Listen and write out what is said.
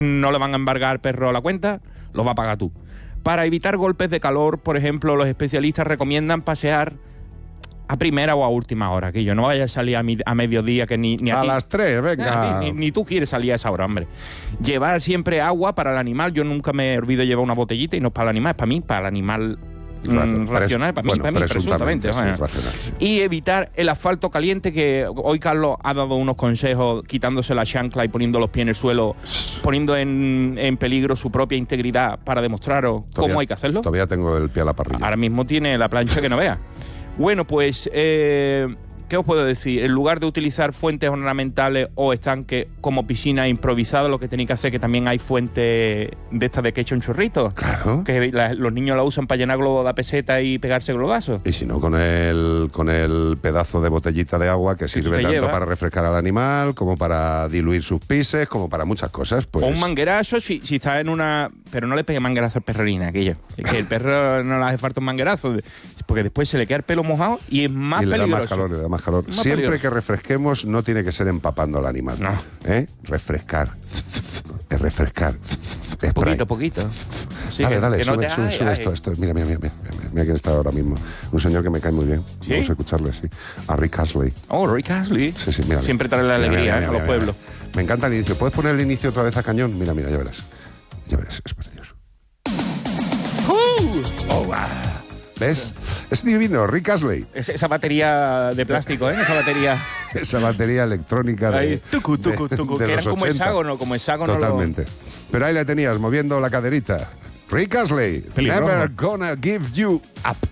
no le van a embargar al perro la cuenta, lo va a pagar tú. Para evitar golpes de calor, por ejemplo, los especialistas recomiendan pasear a primera o a última hora, que yo no vaya a salir a mediodía, que ni a ti, las 3, venga. Ni tú quieres salir a esa hora, hombre. Llevar siempre agua para el animal. Yo nunca me olvido llevar una botellita y no es para el animal, es para mí, para el animal racional, para mí, presuntamente. Bueno. Y evitar el asfalto caliente, que hoy Carlos ha dado unos consejos quitándose la chancla y poniendo los pies en el suelo, poniendo en peligro su propia integridad para demostraros cómo hay que hacerlo. Todavía tengo el pie a la parrilla. Ahora mismo tiene la plancha que no vea. Bueno, pues, ¿qué os puedo decir? En lugar de utilizar fuentes ornamentales o estanques como piscina improvisada, lo que tenéis que hacer es que también hay fuentes de estas de que echa un chorrito. Claro. Que los niños la usan para llenar globos de peseta y pegarse globazos. Y si no, con el pedazo de botellita de agua que sirve tanto para refrescar al animal, como para diluir sus pises, como para muchas cosas. Pues... O un manguerazo si está en una... Pero no le pegue manguerazo al perrorina, aquello. Es que el perro no le hace falta un manguerazo, porque después se le queda el pelo mojado y es más peligroso. Le da más calor. Siempre que refresquemos no tiene que ser empapando al animal. No. Refrescar. Refrescar. Poquito. Sí, dale, sube esto. Mira quién está ahora mismo. Un señor que me cae muy bien. ¿Sí? Vamos a escucharle, sí. A Rick Astley. Oh, Rick Astley. Sí, mira. Siempre trae la alegría a los pueblos. Me encanta el inicio. ¿Puedes poner el inicio otra vez a cañón? Mira, ya verás. Ya verás, es precioso. Oh, wow. ¿Ves? Es divino, Rick Astley. Esa batería de plástico, Esa batería electrónica de tucu, que eran como hexágono. Totalmente. Pero ahí la tenías, moviendo la caderita. Rick Astley, Never Gonna Give You Up.